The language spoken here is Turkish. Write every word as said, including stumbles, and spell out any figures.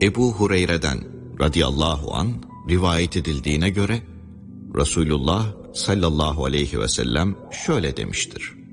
Ebu Hureyre'den radıyallahu an rivayet edildiğine göre Resulullah sallallahu aleyhi ve sellem şöyle demiştir: